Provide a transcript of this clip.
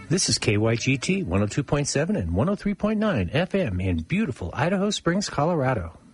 This is KYGT 102.7 and 103.9 FM in beautiful Idaho Springs, Colorado.